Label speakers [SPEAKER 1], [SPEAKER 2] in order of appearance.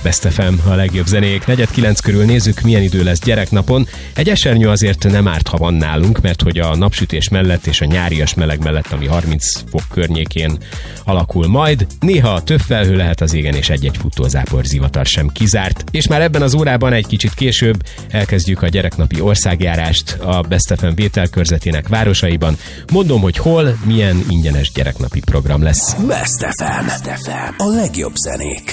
[SPEAKER 1] Best FM, a legjobb zenék. 8:45 körül nézzük, milyen idő lesz gyereknapon. Egy esernyő azért nem árt, ha van nálunk, mert hogy a napsütés mellett és a nyárias meleg mellett, ami 30 fok környékén alakul majd, néha több felhő lehet az égen, és egy-egy futózápor zivatar sem kizárt. És már ebben az órában egy kicsit később elkezdjük a gyereknapi országjárást a Best FM vételkörzetének városaiban. Mondom, hogy hol, milyen ingyenes gyereknapi program lesz.
[SPEAKER 2] Best FM, a legjobb zenék.